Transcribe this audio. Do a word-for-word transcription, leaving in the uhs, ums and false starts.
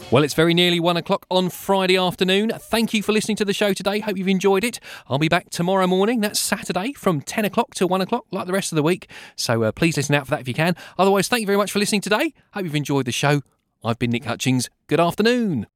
Well, it's very nearly one o'clock on Friday afternoon. Thank you for listening to the show today. Hope you've enjoyed it. I'll be back tomorrow morning. That's Saturday from ten o'clock to one o'clock, like the rest of the week. So uh, please listen out for that if you can. Otherwise, thank you very much for listening today. Hope you've enjoyed the show. I've been Nick Hutchings. Good afternoon.